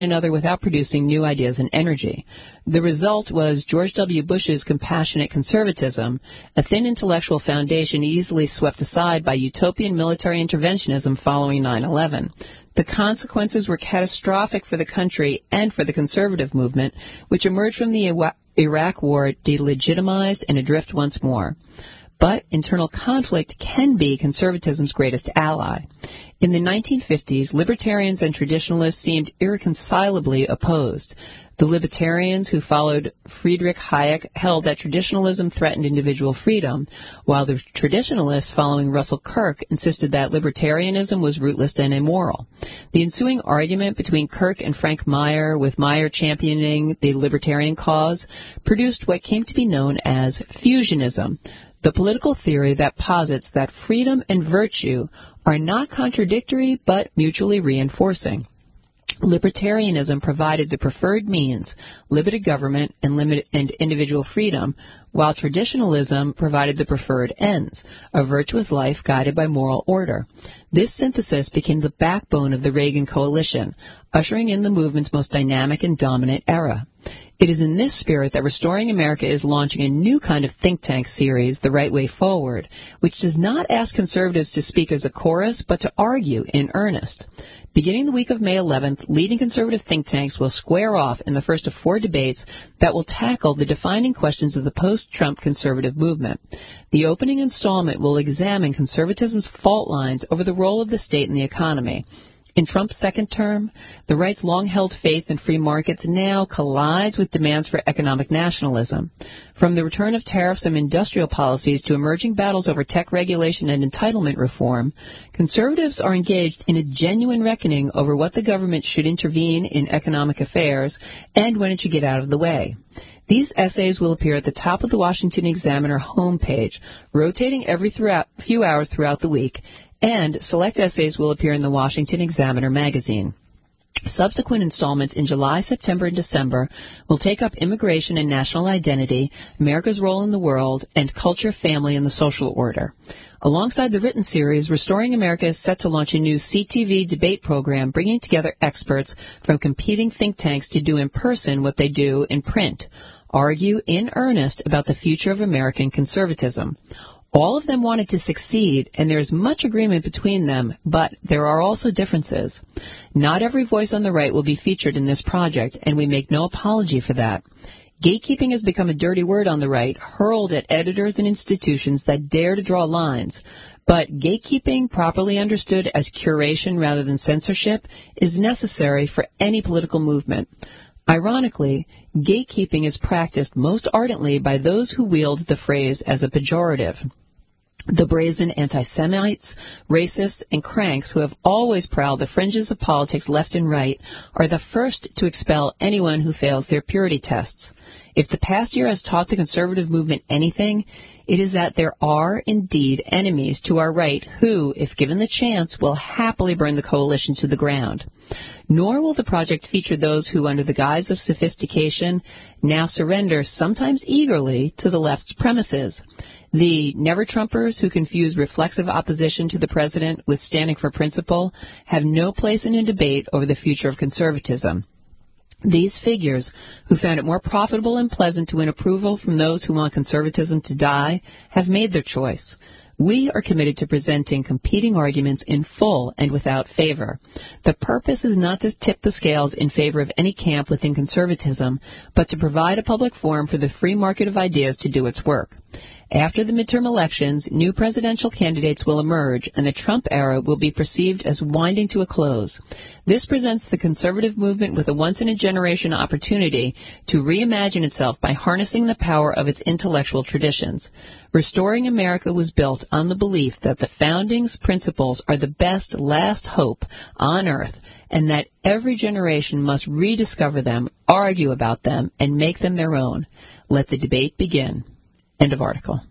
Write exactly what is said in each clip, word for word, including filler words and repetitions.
another without producing new ideas and energy. The result was George W. Bush's compassionate conservatism, a thin intellectual foundation easily swept aside by utopian military interventionism following nine eleven. The consequences were catastrophic for the country and for the conservative movement, which emerged from the Iraq War delegitimized and adrift once more. But internal conflict can be conservatism's greatest ally. In the nineteen fifties, libertarians and traditionalists seemed irreconcilably opposed. The libertarians who followed Friedrich Hayek held that traditionalism threatened individual freedom, while the traditionalists following Russell Kirk insisted that libertarianism was rootless and immoral. The ensuing argument between Kirk and Frank Meyer, with Meyer championing the libertarian cause, produced what came to be known as fusionism, the political theory that posits that freedom and virtue are not contradictory but mutually reinforcing. Libertarianism provided the preferred means, limited government and, limited, and individual freedom, while traditionalism provided the preferred ends, a virtuous life guided by moral order. This synthesis became the backbone of the Reagan coalition, ushering in the movement's most dynamic and dominant era. It is in this spirit that Restoring America is launching a new kind of think tank series, The Right Way Forward, which does not ask conservatives to speak as a chorus, but to argue in earnest. Beginning the week of May eleventh, leading conservative think tanks will square off in the first of four debates that will tackle the defining questions of the post-Trump conservative movement. The opening installment will examine conservatism's fault lines over the role of the state in the economy. In Trump's second term, the right's long-held faith in free markets now collides with demands for economic nationalism. From the return of tariffs and industrial policies to emerging battles over tech regulation and entitlement reform, conservatives are engaged in a genuine reckoning over what the government should intervene in economic affairs and when it should get out of the way. These essays will appear at the top of the Washington Examiner homepage, rotating every throughout, few hours throughout the week, and select essays will appear in the Washington Examiner magazine. Subsequent installments in July, September, and December will take up immigration and national identity, America's role in the world, and culture, family, and the social order. Alongside the written series, Restoring America is set to launch a new C T V debate program bringing together experts from competing think tanks to do in person what they do in print, argue in earnest about the future of American conservatism. All of them wanted to succeed, and there is much agreement between them, but there are also differences. Not every voice on the right will be featured in this project, and we make no apology for that. Gatekeeping has become a dirty word on the right, hurled at editors and institutions that dare to draw lines. But gatekeeping, properly understood as curation rather than censorship, is necessary for any political movement. Ironically, gatekeeping is practiced most ardently by those who wield the phrase as a pejorative. The brazen anti-Semites, racists, and cranks who have always prowled the fringes of politics left and right are the first to expel anyone who fails their purity tests. If the past year has taught the conservative movement anything, it is that there are indeed enemies to our right who, if given the chance, will happily burn the coalition to the ground. Nor will the project feature those who, under the guise of sophistication, now surrender, sometimes eagerly, to the left's premises. The never-Trumpers who confuse reflexive opposition to the president with standing for principle have no place in a debate over the future of conservatism. These figures, who found it more profitable and pleasant to win approval from those who want conservatism to die, have made their choice. We are committed to presenting competing arguments in full and without favor. The purpose is not to tip the scales in favor of any camp within conservatism, but to provide a public forum for the free market of ideas to do its work. After the midterm elections, new presidential candidates will emerge, and the Trump era will be perceived as winding to a close. This presents the conservative movement with a once-in-a-generation opportunity to reimagine itself by harnessing the power of its intellectual traditions. Restoring America was built on the belief that the founding's principles are the best last hope on earth, and that every generation must rediscover them, argue about them, and make them their own. Let the debate begin. End of article.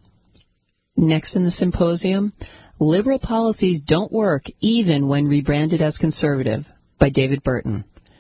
Next in the symposium, Liberal Policies Don't Work Even When Rebranded as Conservative, by David Burton.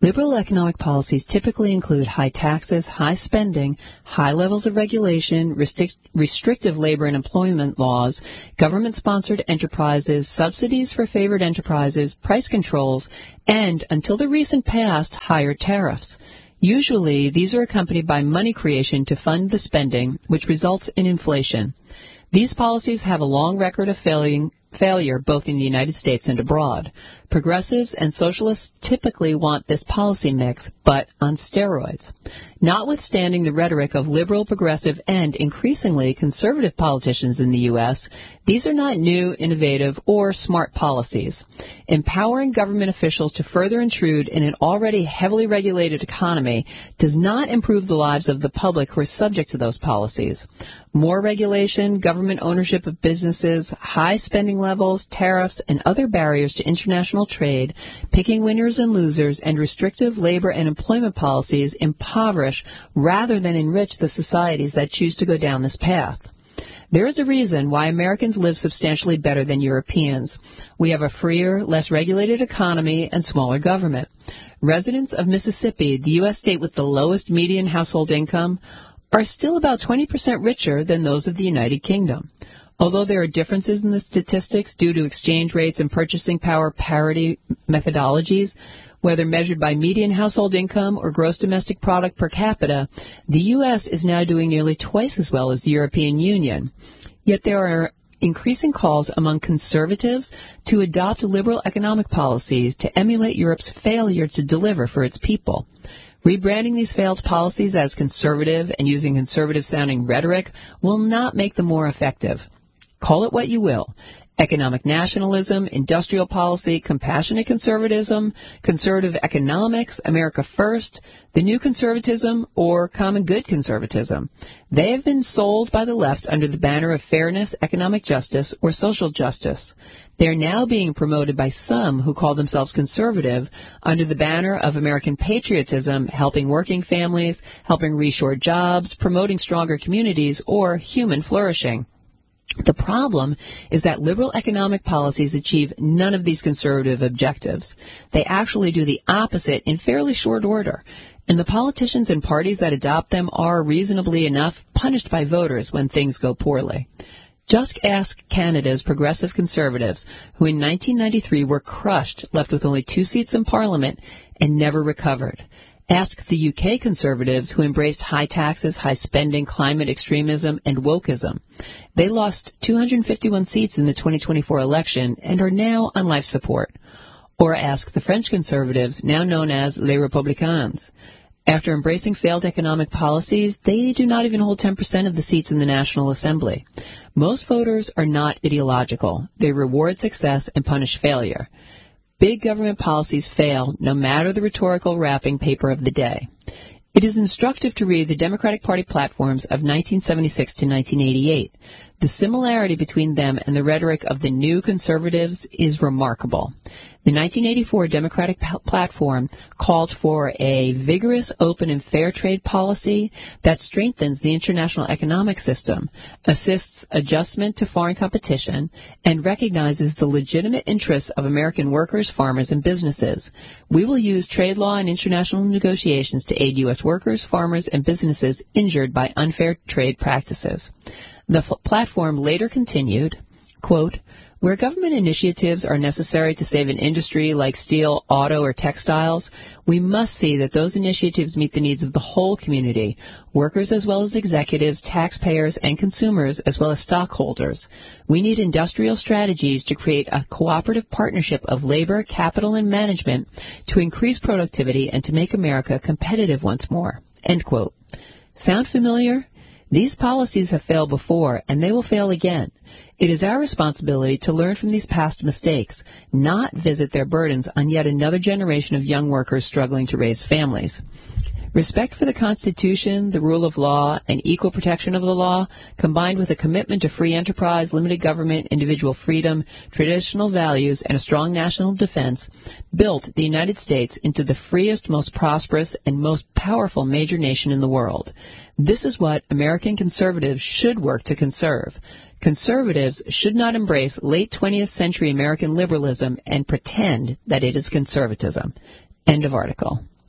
Liberal economic policies typically include high taxes, high spending, high levels of regulation, restric- restrictive labor and employment laws, government-sponsored enterprises, subsidies for favored enterprises, price controls, and, until the recent past, higher tariffs. Usually, these are accompanied by money creation to fund the spending, which results in inflation. These policies have a long record of failing, failure both in the United States and abroad. Progressives and socialists typically want this policy mix, but on steroids. Notwithstanding the rhetoric of liberal, progressive, and increasingly conservative politicians in the U S, these are not new, innovative, or smart policies. Empowering government officials to further intrude in an already heavily regulated economy does not improve the lives of the public who are subject to those policies. More regulation, government ownership of businesses, high spending levels, tariffs, and other barriers to international trade, picking winners and losers, and restrictive labor and employment policies impoverish rather than enrich the societies that choose to go down this path. There is a reason why Americans live substantially better than Europeans. We have a freer, less regulated economy and smaller government. Residents of Mississippi, the U S state with the lowest median household income, are still about twenty percent richer than those of the United Kingdom. Although there are differences in the statistics due to exchange rates and purchasing power parity methodologies, whether measured by median household income or gross domestic product per capita, the U S is now doing nearly twice as well as the European Union. Yet there are increasing calls among conservatives to adopt liberal economic policies to emulate Europe's failure to deliver for its people. Rebranding these failed policies as conservative and using conservative-sounding rhetoric will not make them more effective. Call it what you will. Economic nationalism, industrial policy, compassionate conservatism, conservative economics, America first, the new conservatism, or common good conservatism. They have been sold by the left under the banner of fairness, economic justice, or social justice. They are now being promoted by some who call themselves conservative under the banner of American patriotism, helping working families, helping reshore jobs, promoting stronger communities, or human flourishing. The problem is that liberal economic policies achieve none of these conservative objectives. They actually do the opposite in fairly short order, and the politicians and parties that adopt them are, reasonably enough, punished by voters when things go poorly. Just ask Canada's progressive conservatives, who in nineteen ninety-three were crushed, left with only two seats in Parliament, and never recovered. Ask the U K conservatives who embraced high taxes, high spending, climate extremism, and wokeism. They lost two hundred fifty-one seats in the twenty twenty-four election and are now on life support. Or ask the French conservatives, now known as Les Républicains. After embracing failed economic policies, they do not even hold ten percent of the seats in the National Assembly. Most voters are not ideological. They reward success and punish failure. Big government policies fail no matter the rhetorical wrapping paper of the day. It is instructive to read the Democratic Party platforms of nineteen seventy-six to nineteen eighty-eight. The similarity between them and the rhetoric of the new conservatives is remarkable. The nineteen eighty-four Democratic p- platform called for a vigorous, open, and fair trade policy that strengthens the international economic system, assists adjustment to foreign competition, and recognizes the legitimate interests of American workers, farmers, and businesses. We will use trade law and international negotiations to aid U S workers, farmers, and businesses injured by unfair trade practices. The f- platform later continued, quote, where government initiatives are necessary to save an industry like steel, auto, or textiles, we must see that those initiatives meet the needs of the whole community, workers as well as executives, taxpayers, and consumers as well as stockholders. We need industrial strategies to create a cooperative partnership of labor, capital, and management to increase productivity and to make America competitive once more. End quote. Sound familiar? These policies have failed before, and they will fail again. It is our responsibility to learn from these past mistakes, not visit their burdens on yet another generation of young workers struggling to raise families. Respect for the Constitution, the rule of law, and equal protection of the law, combined with a commitment to free enterprise, limited government, individual freedom, traditional values, and a strong national defense, built the United States into the freest, most prosperous, and most powerful major nation in the world. This is what American conservatives should work to conserve. Conservatives should not embrace late twentieth century American liberalism and pretend that it is conservatism. End of article.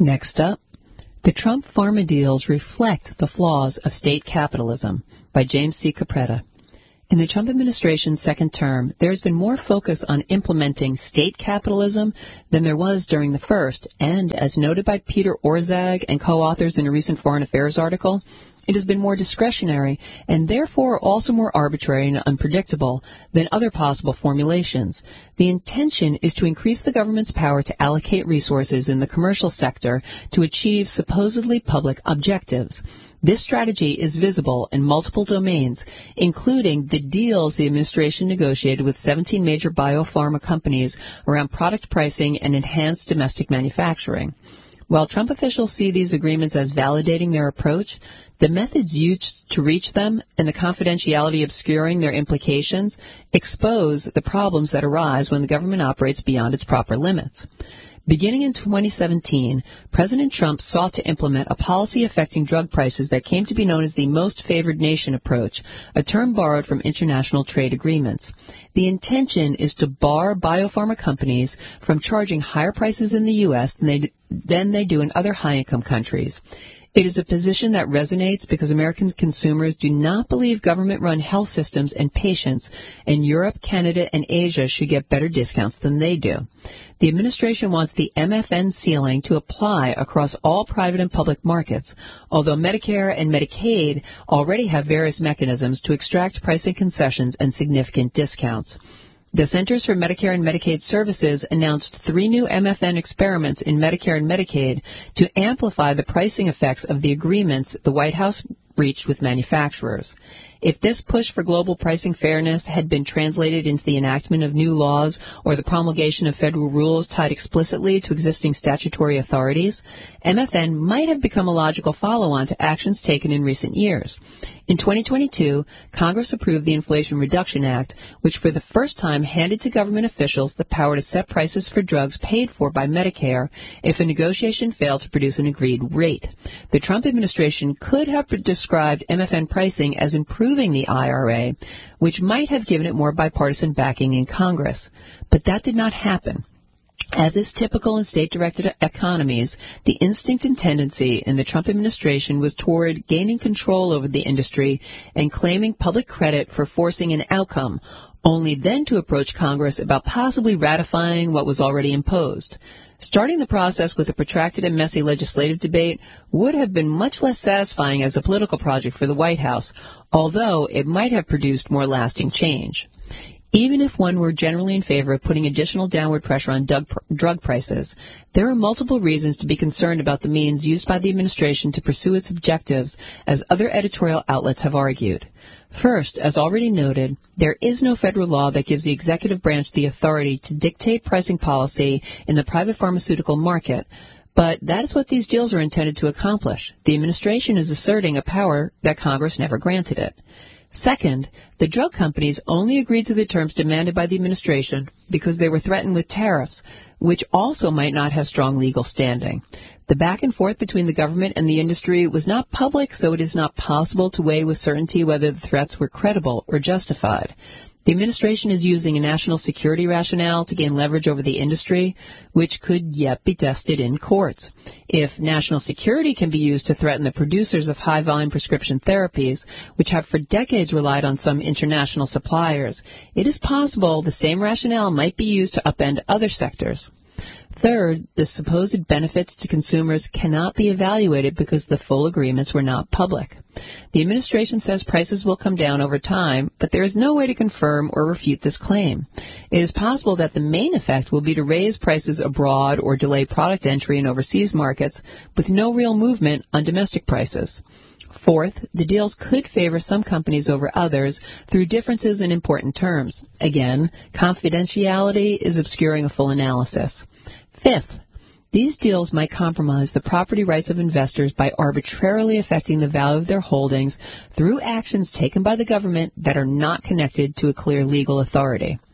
Next up, The Trump Pharma Deals Reflect the Flaws of State Capitalism by James C. Capretta. In the Trump administration's second term, there has been more focus on implementing state capitalism than there was during the first, and as noted by Peter Orszag and co-authors in a recent Foreign Affairs article, it has been more discretionary and therefore also more arbitrary and unpredictable than other possible formulations. The intention is to increase the government's power to allocate resources in the commercial sector to achieve supposedly public objectives. This strategy is visible in multiple domains, including the deals the administration negotiated with seventeen major biopharma companies around product pricing and enhanced domestic manufacturing. While Trump officials see these agreements as validating their approach, the methods used to reach them and the confidentiality obscuring their implications expose the problems that arise when the government operates beyond its proper limits. Beginning in twenty seventeen, President Trump sought to implement a policy affecting drug prices that came to be known as the most favored nation approach, a term borrowed from international trade agreements. The intention is to bar biopharma companies from charging higher prices in the U S than they, than they do in other high-income countries. It is a position that resonates because American consumers do not believe government-run health systems and patients in Europe, Canada, and Asia should get better discounts than they do. The administration wants the M F N ceiling to apply across all private and public markets, although Medicare and Medicaid already have various mechanisms to extract pricing concessions and significant discounts. The Centers for Medicare and Medicaid Services announced three new M F N experiments in Medicare and Medicaid to amplify the pricing effects of the agreements the White House reached with manufacturers. If this push for global pricing fairness had been translated into the enactment of new laws or the promulgation of federal rules tied explicitly to existing statutory authorities, M F N might have become a logical follow-on to actions taken in recent years. In twenty twenty-two, Congress approved the Inflation Reduction Act, which for the first time handed to government officials the power to set prices for drugs paid for by Medicare if a negotiation failed to produce an agreed rate. The Trump administration could have described M F N pricing as improving the I R A, which might have given it more bipartisan backing in Congress. But that did not happen. As is typical in state-directed economies, the instinct and tendency in the Trump administration was toward gaining control over the industry and claiming public credit for forcing an outcome, only then to approach Congress about possibly ratifying what was already imposed. Starting the process with a protracted and messy legislative debate would have been much less satisfying as a political project for the White House, although it might have produced more lasting change. Even if one were generally in favor of putting additional downward pressure on drug, drug prices, there are multiple reasons to be concerned about the means used by the administration to pursue its objectives, as other editorial outlets have argued. First, as already noted, there is no federal law that gives the executive branch the authority to dictate pricing policy in the private pharmaceutical market, but that is what these deals are intended to accomplish. The administration is asserting a power that Congress never granted it. Second, the drug companies only agreed to the terms demanded by the administration because they were threatened with tariffs, which also might not have strong legal standing. The back and forth between the government and the industry was not public, so it is not possible to weigh with certainty whether the threats were credible or justified. The administration is using a national security rationale to gain leverage over the industry, which could yet be tested in courts. If national security can be used to threaten the producers of high-volume prescription therapies, which have for decades relied on some international suppliers, it is possible the same rationale might be used to upend other sectors. Third, the supposed benefits to consumers cannot be evaluated because the full agreements were not public. The administration says prices will come down over time, but there is no way to confirm or refute this claim. It is possible that the main effect will be to raise prices abroad or delay product entry in overseas markets with no real movement on domestic prices. Fourth, the deals could favor some companies over others through differences in important terms. Again, confidentiality is obscuring a full analysis. Fifth, these deals might compromise the property rights of investors by arbitrarily affecting the value of their holdings through actions taken by the government that are not connected to a clear legal authority.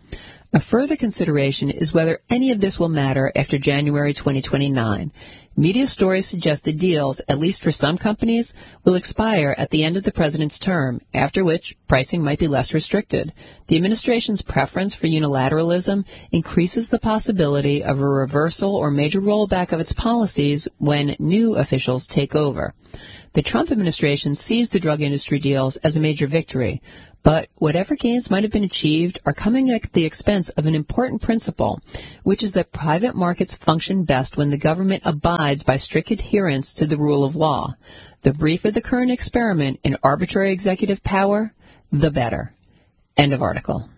A further consideration is whether any of this will matter after January twenty twenty-nine. Media stories suggest the deals, at least for some companies, will expire at the end of the president's term, after which pricing might be less restricted. The administration's preference for unilateralism increases the possibility of a reversal or major rollback of its policies when new officials take over. The Trump administration sees the drug industry deals as a major victory, but whatever gains might have been achieved are coming at the expense of an important principle, which is that private markets function best when the government abides by strict adherence to the rule of law. The briefer the current experiment in arbitrary executive power, the better. End of article.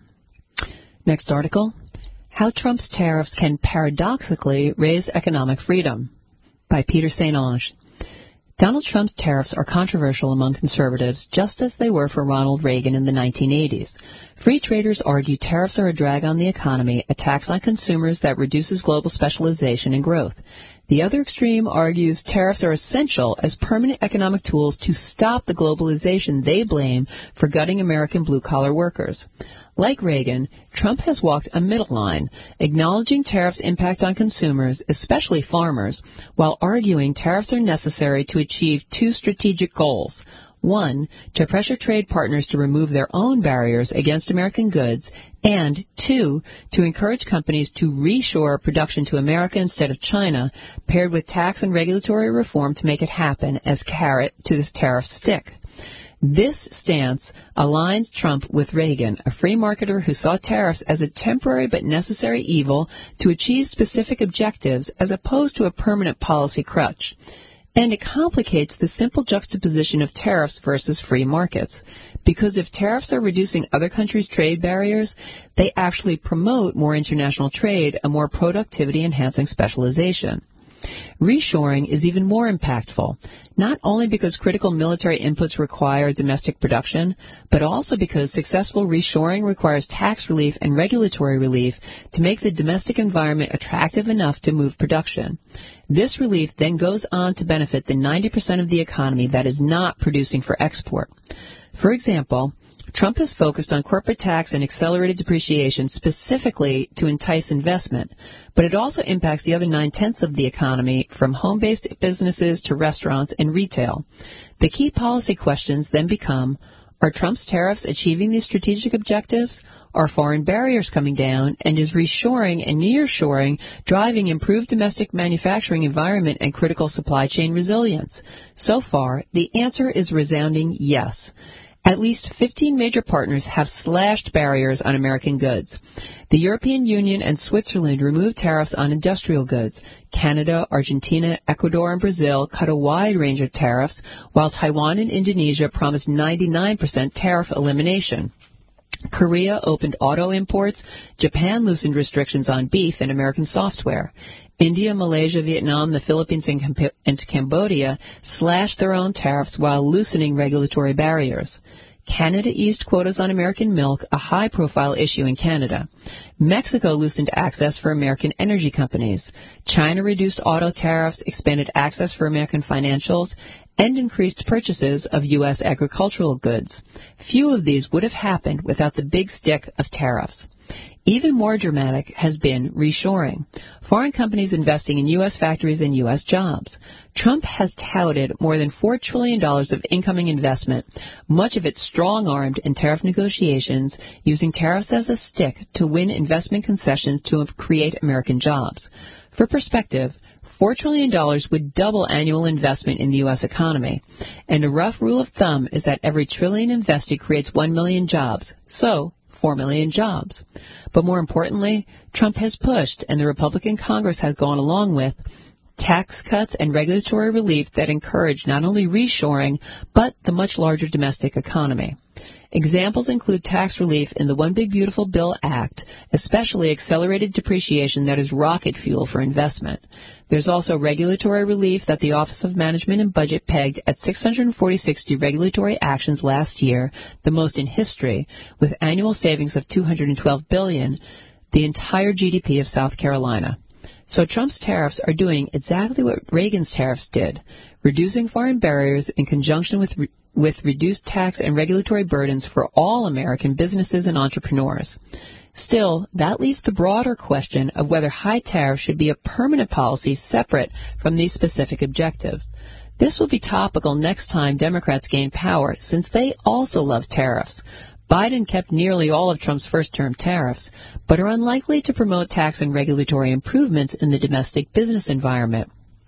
Next article, How Trump's Tariffs Can Paradoxically Raise Economic Freedom, by Peter Saint Onge. Donald Trump's tariffs are controversial among conservatives, just as they were for Ronald Reagan in the nineteen eighties. Free traders argue tariffs are a drag on the economy, a tax on consumers that reduces global specialization and growth. The other extreme argues tariffs are essential as permanent economic tools to stop the globalization they blame for gutting American blue-collar workers. Like Reagan, Trump has walked a middle line, acknowledging tariffs' impact on consumers, especially farmers, while arguing tariffs are necessary to achieve two strategic goals. One, to pressure trade partners to remove their own barriers against American goods, and two, to encourage companies to reshore production to America instead of China, paired with tax and regulatory reform to make it happen as carrot to this tariff stick. This stance aligns Trump with Reagan, a free marketer who saw tariffs as a temporary but necessary evil to achieve specific objectives as opposed to a permanent policy crutch. And it complicates the simple juxtaposition of tariffs versus free markets. Because if tariffs are reducing other countries' trade barriers, they actually promote more international trade, a more productivity-enhancing specialization. Reshoring is even more impactful, not only because critical military inputs require domestic production, but also because successful reshoring requires tax relief and regulatory relief to make the domestic environment attractive enough to move production. This relief then goes on to benefit the ninety percent of the economy that is not producing for export. For example, Trump has focused on corporate tax and accelerated depreciation specifically to entice investment, but it also impacts the other nine-tenths of the economy, from home-based businesses to restaurants and retail. The key policy questions then become, are Trump's tariffs achieving these strategic objectives? Are foreign barriers coming down? And is reshoring and nearshoring driving improved domestic manufacturing environment and critical supply chain resilience? So far, the answer is resounding yes. At least fifteen major partners have slashed barriers on American goods. The European Union and Switzerland removed tariffs on industrial goods. Canada, Argentina, Ecuador, and Brazil cut a wide range of tariffs, while Taiwan and Indonesia promised ninety-nine percent tariff elimination. Korea opened auto imports. Japan loosened restrictions on beef and American software. India, Malaysia, Vietnam, the Philippines, and, Camp- and Cambodia slashed their own tariffs while loosening regulatory barriers. Canada eased quotas on American milk, a high-profile issue in Canada. Mexico loosened access for American energy companies. China reduced auto tariffs, expanded access for American financials, and increased purchases of U S agricultural goods. Few of these would have happened without the big stick of tariffs. Even more dramatic has been reshoring. Foreign companies investing in U S factories and U S jobs. Trump has touted more than four trillion dollars of incoming investment, much of it strong-armed in tariff negotiations, using tariffs as a stick to win investment concessions to create American jobs. For perspective, four trillion dollars would double annual investment in the U S economy. And a rough rule of thumb is that every trillion invested creates one million jobs. So, four million jobs. But more importantly, Trump has pushed, and the Republican Congress has gone along with, tax cuts and regulatory relief that encourage not only reshoring, but the much larger domestic economy. Examples include tax relief in the One Big Beautiful Bill Act, especially accelerated depreciation that is rocket fuel for investment. There's also regulatory relief that the Office of Management and Budget pegged at six hundred forty-six deregulatory actions last year, the most in history, with annual savings of two hundred twelve billion dollars, the entire G D P of South Carolina. So Trump's tariffs are doing exactly what Reagan's tariffs did, reducing foreign barriers in conjunction with re- with reduced tax and regulatory burdens for all American businesses and entrepreneurs. Still, that leaves the broader question of whether high tariffs should be a permanent policy separate from these specific objectives. This will be topical next time Democrats gain power, since they also love tariffs. Biden kept nearly all of Trump's first-term tariffs, but are unlikely to promote tax and regulatory improvements in the domestic business environment.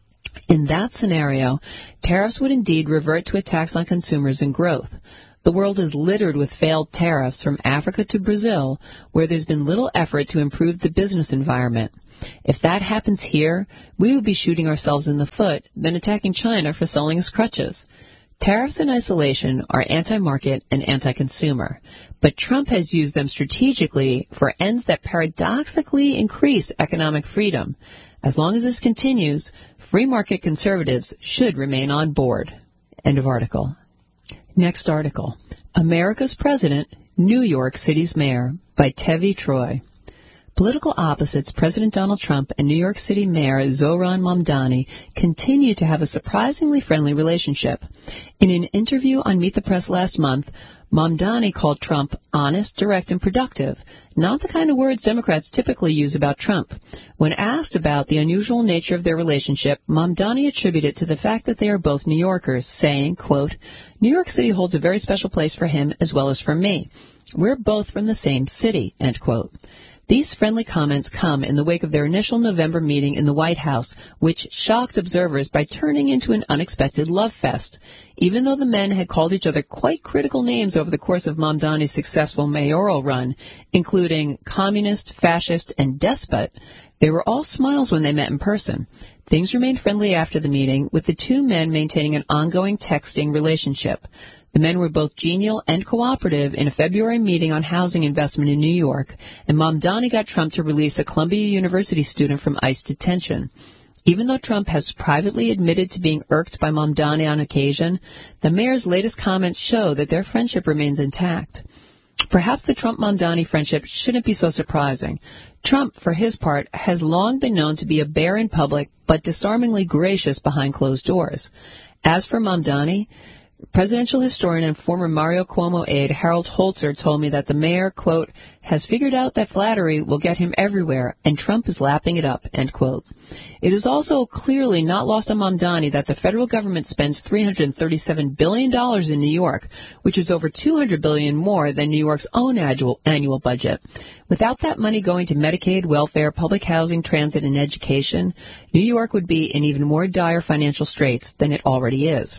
In that scenario, tariffs would indeed revert to a tax on consumers and growth. The world is littered with failed tariffs from Africa to Brazil, where there's been little effort to improve the business environment. If that happens here, we would be shooting ourselves in the foot, then attacking China for selling us crutches. Tariffs in isolation are anti-market and anti-consumer, but Trump has used them strategically for ends that paradoxically increase economic freedom. As long as this continues, free market conservatives should remain on board. End of article. Next article. America's President, New York City's Mayor, by Tevi Troy. Political opposites President Donald Trump and New York City Mayor Zohran Mamdani continue to have a surprisingly friendly relationship. In an interview on Meet the Press last month, Mamdani called Trump honest, direct, and productive, not the kind of words Democrats typically use about Trump. When asked about the unusual nature of their relationship, Mamdani attributed it to the fact that they are both New Yorkers, saying, quote, "New York City holds a very special place for him as well as for me. We're both from the same city," end quote. These friendly comments come in the wake of their initial November meeting in the White House, which shocked observers by turning into an unexpected love fest. Even though the men had called each other quite critical names over the course of Mamdani's successful mayoral run, including communist, fascist, and despot, they were all smiles when they met in person. Things remained friendly after the meeting, with the two men maintaining an ongoing texting relationship. The men were both genial and cooperative in a February meeting on housing investment in New York, and Mamdani got Trump to release a Columbia University student from ICE detention. Even though Trump has privately admitted to being irked by Mamdani on occasion, the mayor's latest comments show that their friendship remains intact. Perhaps the Trump-Mamdani friendship shouldn't be so surprising. Trump, for his part, has long been known to be a bear in public, but disarmingly gracious behind closed doors. As for Mamdani, presidential historian and former Mario Cuomo aide Harold Holzer told me that the mayor, quote, has figured out that flattery will get him everywhere, and Trump is lapping it up, end quote. It is also clearly not lost on Mamdani that the federal government spends three hundred thirty-seven billion dollars in New York, which is over two hundred billion dollars more than New York's own annual, annual budget. Without that money going to Medicaid, welfare, public housing, transit, and education, New York would be in even more dire financial straits than it already is.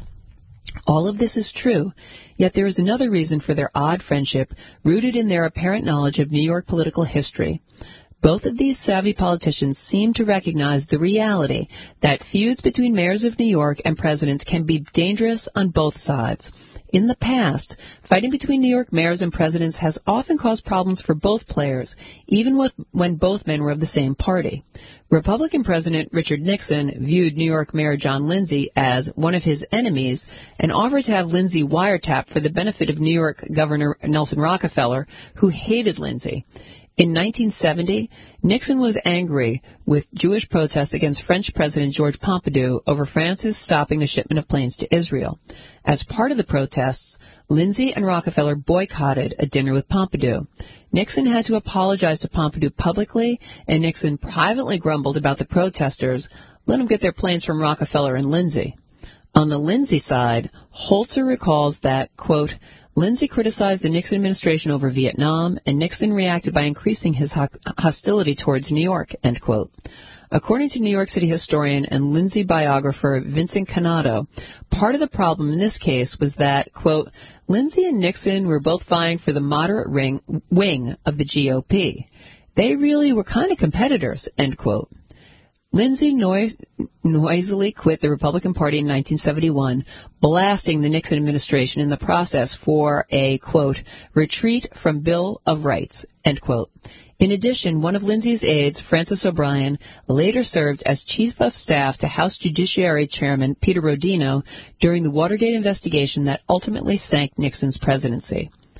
All of this is true, yet there is another reason for their odd friendship, rooted in their apparent knowledge of New York political history. Both of these savvy politicians seem to recognize the reality that feuds between mayors of New York and presidents can be dangerous on both sides. In the past, fighting between New York mayors and presidents has often caused problems for both players, even with, when both men were of the same party. Republican President Richard Nixon viewed New York Mayor John Lindsay as one of his enemies and offered to have Lindsay wiretapped for the benefit of New York Governor Nelson Rockefeller, who hated Lindsay. In nineteen seventy, Nixon was angry with Jewish protests against French President Georges Pompidou over France's stopping the shipment of planes to Israel. As part of the protests, Lindsay and Rockefeller boycotted a dinner with Pompidou. Nixon had to apologize to Pompidou publicly, and Nixon privately grumbled about the protesters, let them get their planes from Rockefeller and Lindsay. On the Lindsay side, Holzer recalls that, quote, Lindsay criticized the Nixon administration over Vietnam, and Nixon reacted by increasing his ho- hostility towards New York, end quote. According to New York City historian and Lindsay biographer Vincent Cannato, part of the problem in this case was that, quote, Lindsay and Nixon were both vying for the moderate ring, wing of the G O P. They really were kind of competitors, end quote. Lindsay nois- noisily quit the Republican Party in nineteen seventy-one, blasting the Nixon administration in the process for a, quote, retreat from Bill of Rights, end quote. In addition, one of Lindsay's aides, Francis O'Brien, later served as chief of staff to House Judiciary Chairman Peter Rodino during the Watergate investigation that ultimately sank Nixon's presidency.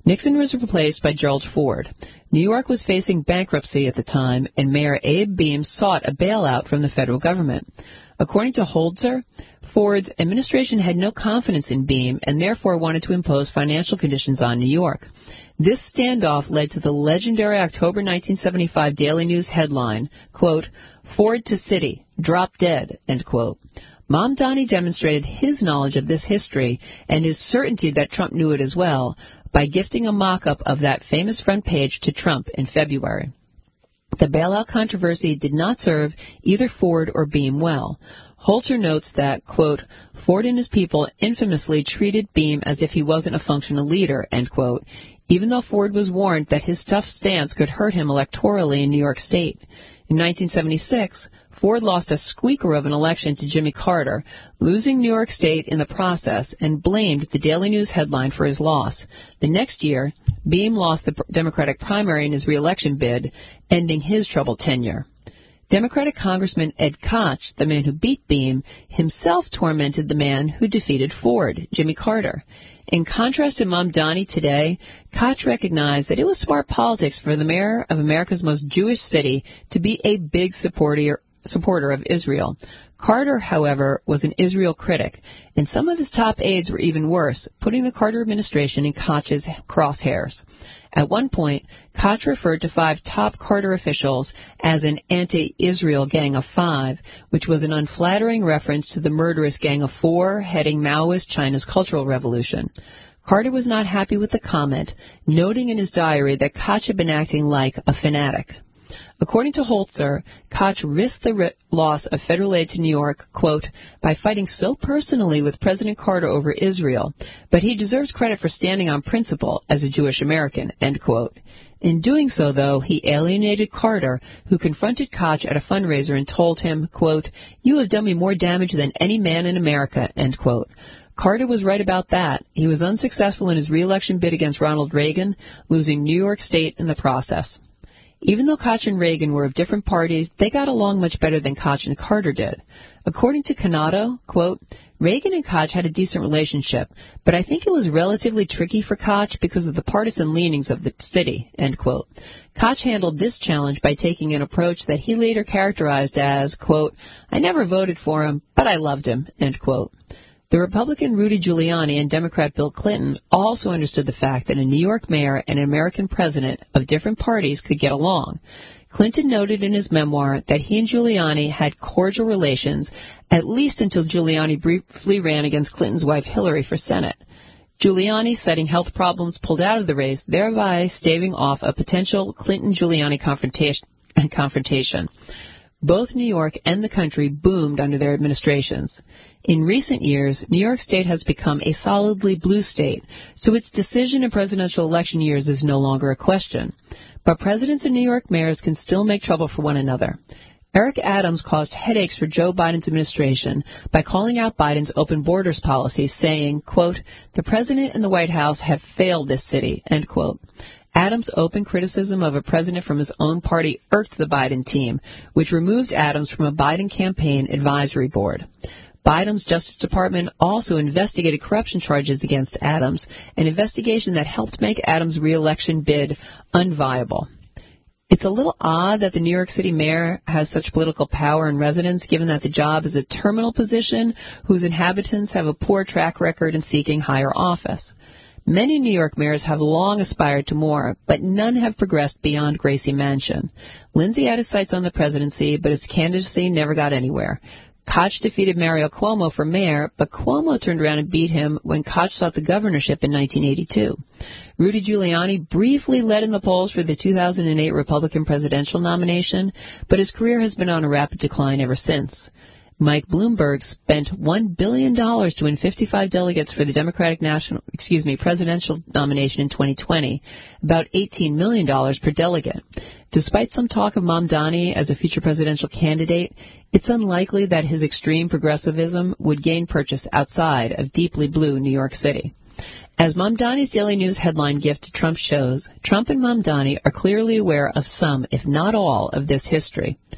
Nixon was replaced by Gerald Ford. New York was facing bankruptcy at the time, and Mayor Abe Beame sought a bailout from the federal government. According to Holzer, Ford's administration had no confidence in Beame and therefore wanted to impose financial conditions on New York. This standoff led to the legendary October nineteen seventy-five Daily News headline, quote, "Ford to City, drop dead," end quote. Mamdani demonstrated his knowledge of this history and his certainty that Trump knew it as well by gifting a mock-up of that famous front page to Trump in February. The bailout controversy did not serve either Ford or Beame well. Holzer notes that, quote, "Ford and his people infamously treated Beame as if he wasn't a functional leader," end quote, even though Ford was warned that his tough stance could hurt him electorally in New York State. In nineteen seventy-six, Ford lost a squeaker of an election to Jimmy Carter, losing New York State in the process, and blamed the Daily News headline for his loss. The next year, Beame lost the Democratic primary in his re-election bid, ending his troubled tenure. Democratic Congressman Ed Koch, the man who beat Beame, himself tormented the man who defeated Ford, Jimmy Carter. In contrast to Mamdani today, Koch recognized that it was smart politics for the mayor of America's most Jewish city to be a big supporter, supporter of Israel. Carter, however, was an Israel critic, and some of his top aides were even worse, putting the Carter administration in Koch's crosshairs. At one point, Koch referred to five top Carter officials as an anti-Israel gang of five, which was an unflattering reference to the murderous gang of four heading Maoist China's Cultural Revolution. Carter was not happy with the comment, noting in his diary that Koch had been acting like a fanatic. According to Holzer, Koch risked the ri- loss of federal aid to New York, quote, by fighting so personally with President Carter over Israel, but he deserves credit for standing on principle as a Jewish American, end quote. In doing so, though, he alienated Carter, who confronted Koch at a fundraiser and told him, quote, "You have done me more damage than any man in America," end quote. Carter was right about that. He was unsuccessful in his re-election bid against Ronald Reagan, losing New York State in the process. Even though Koch and Reagan were of different parties, they got along much better than Koch and Carter did. According to Canado, quote, "Reagan and Koch had a decent relationship, but I think it was relatively tricky for Koch because of the partisan leanings of the city," end quote. Koch handled this challenge by taking an approach that he later characterized as, quote, "I never voted for him, but I loved him," end quote. The Republican Rudy Giuliani and Democrat Bill Clinton also understood the fact that a New York mayor and an American president of different parties could get along. Clinton noted in his memoir that he and Giuliani had cordial relations, at least until Giuliani briefly ran against Clinton's wife Hillary for Senate. Giuliani, citing health problems, pulled out of the race, thereby staving off a potential Clinton-Giuliani confrontation. confrontation. Both New York and the country boomed under their administrations. In recent years, New York State has become a solidly blue state, so its decision in presidential election years is no longer a question. But presidents and New York mayors can still make trouble for one another. Eric Adams caused headaches for Joe Biden's administration by calling out Biden's open borders policy, saying, quote, "The president and the White House have failed this city," end quote. Adams' open criticism of a president from his own party irked the Biden team, which removed Adams from a Biden campaign advisory board. Biden's Justice Department also investigated corruption charges against Adams, an investigation that helped make Adams' re-election bid unviable. It's a little odd that the New York City mayor has such political power and resonance, given that the job is a terminal position whose inhabitants have a poor track record in seeking higher office. Many New York mayors have long aspired to more, but none have progressed beyond Gracie Mansion. Lindsay had his sights on the presidency, but his candidacy never got anywhere. Koch defeated Mario Cuomo for mayor, but Cuomo turned around and beat him when Koch sought the governorship in nineteen eighty-two. Rudy Giuliani briefly led in the polls for the two thousand eight Republican presidential nomination, but his career has been on a rapid decline ever since. Mike Bloomberg spent one billion dollars to win fifty-five delegates for the Democratic national, excuse me, presidential nomination in twenty twenty, about eighteen million dollars per delegate. Despite some talk of Mamdani as a future presidential candidate, it's unlikely that his extreme progressivism would gain purchase outside of deeply blue New York City. As Mamdani's Daily News headline gift to Trump shows, Trump and Mamdani are clearly aware of some, if not all, of this history.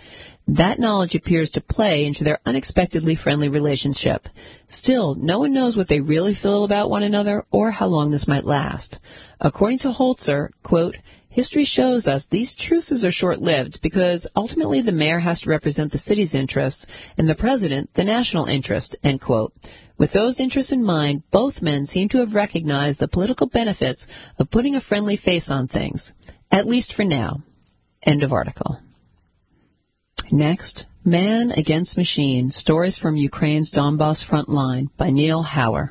That knowledge appears to play into their unexpectedly friendly relationship. Still, no one knows what they really feel about one another or how long this might last. According to Holzer, quote, history shows us these truces are short-lived because ultimately the mayor has to represent the city's interests and the president the national interest, end quote. With those interests in mind, both men seem to have recognized the political benefits of putting a friendly face on things, at least for now. End of article. Next, Man Against Machine, Stories from Ukraine's Donbas Front Line by Neil Hauer.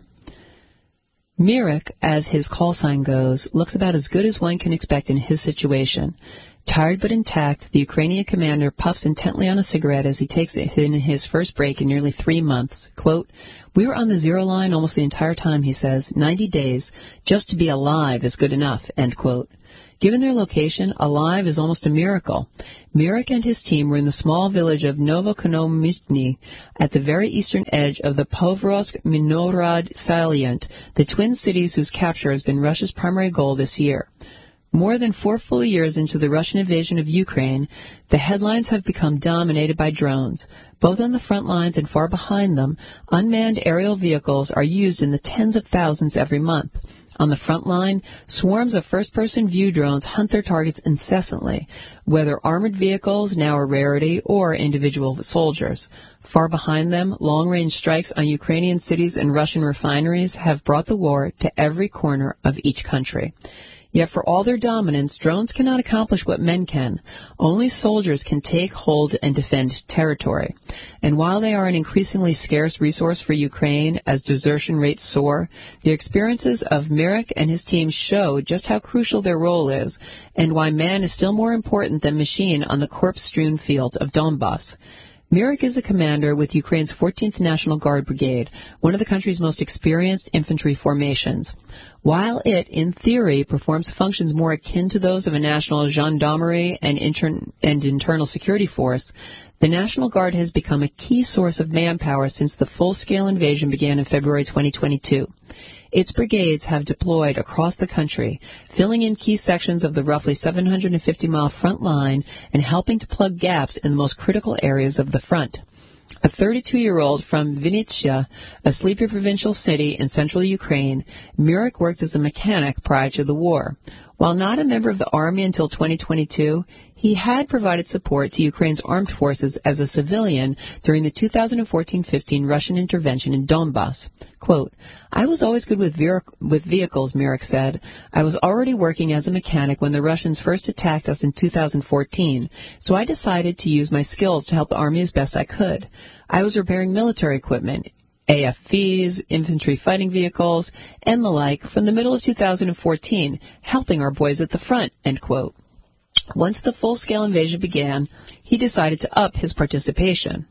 Mirek, as his call sign goes, looks about as good as one can expect in his situation. Tired but intact, the Ukrainian commander puffs intently on a cigarette as he takes it in his first break in nearly three months. Quote, we were on the zero line almost the entire time, he says, ninety days. Just to be alive is good enough, end quote. Given their location, alive is almost a miracle. Mirek and his team were in the small village of Novokonomyshny at the very eastern edge of the Povrovsk-Minorod salient, the twin cities whose capture has been Russia's primary goal this year. More than four full years into the Russian invasion of Ukraine, the headlines have become dominated by drones. Both on the front lines and far behind them, unmanned aerial vehicles are used in the tens of thousands every month. On the front line, swarms of first-person view drones hunt their targets incessantly, whether armored vehicles, now a rarity, or individual soldiers. Far behind them, long-range strikes on Ukrainian cities and Russian refineries have brought the war to every corner of each country. Yet for all their dominance, drones cannot accomplish what men can. Only soldiers can take, hold, and defend territory. And while they are an increasingly scarce resource for Ukraine as desertion rates soar, the experiences of Mirek and his team show just how crucial their role is and why man is still more important than machine on the corpse-strewn fields of Donbas. Mirek is a commander with Ukraine's fourteenth National Guard Brigade, one of the country's most experienced infantry formations. While it, in theory, performs functions more akin to those of a national gendarmerie and, inter- and internal security force, the National Guard has become a key source of manpower since the full-scale invasion began in February twenty twenty-two. Its brigades have deployed across the country, filling in key sections of the roughly seven hundred fifty mile front line and helping to plug gaps in the most critical areas of the front. A thirty-two-year-old from Vinnytsia, a sleepy provincial city in central Ukraine, Mirek worked as a mechanic prior to the war. While not a member of the army until twenty twenty-two, he had provided support to Ukraine's armed forces as a civilian during the two thousand fourteen fifteen Russian intervention in Donbas. Quote, I was always good with, ve- with vehicles, Mirek said. I was already working as a mechanic when the Russians first attacked us in two thousand fourteen, so I decided to use my skills to help the army as best I could. I was repairing military equipment, A F Vs, infantry fighting vehicles, and the like from the middle of two thousand fourteen, helping our boys at the front, end quote. Once the full-scale invasion began, he decided to up his participation.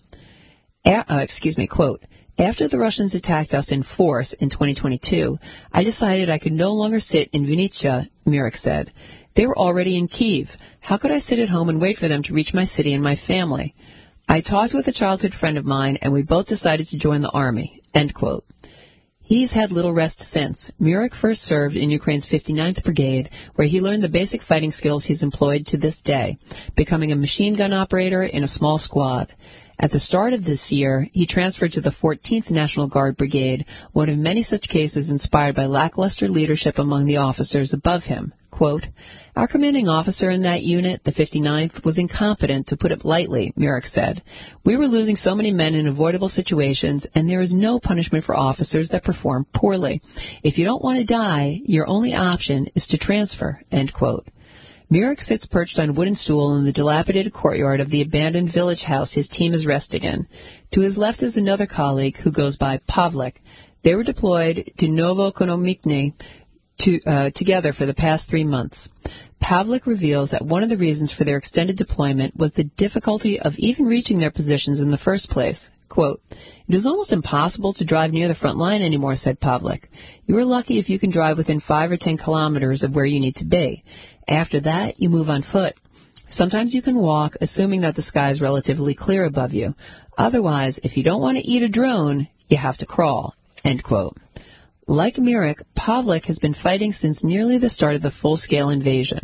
A- uh, excuse me, quote, after the Russians attacked us in force in twenty twenty-two, I decided I could no longer sit in Vinnytsia, Mirek said. They were already in Kyiv. How could I sit at home and wait for them to reach my city and my family? I talked with a childhood friend of mine, and we both decided to join the army, end quote. He's had little rest since. Mirek first served in Ukraine's fifty-ninth Brigade, where he learned the basic fighting skills he's employed to this day, becoming a machine gun operator in a small squad. At the start of this year, he transferred to the fourteenth National Guard Brigade, one of many such cases inspired by lackluster leadership among the officers above him. Quote, our commanding officer in that unit, the fifty-ninth, was incompetent, to put it lightly, Mirek said. We were losing so many men in avoidable situations, and there is no punishment for officers that perform poorly. If you don't want to die, your only option is to transfer, end quote. Mirek sits perched on a wooden stool in the dilapidated courtyard of the abandoned village house his team is resting in. To his left is another colleague who goes by Pavlik. They were deployed to Novokonomyshny to, uh, together for the past three months. Pavlik reveals that one of the reasons for their extended deployment was the difficulty of even reaching their positions in the first place. Quote, it is almost impossible to drive near the front line anymore, said Pavlik. You are lucky if you can drive within five or ten kilometers of where you need to be. After that, you move on foot. Sometimes you can walk, assuming that the sky is relatively clear above you. Otherwise, if you don't want to eat a drone, you have to crawl, end quote. Like Mirek, Pavlik has been fighting since nearly the start of the full-scale invasion.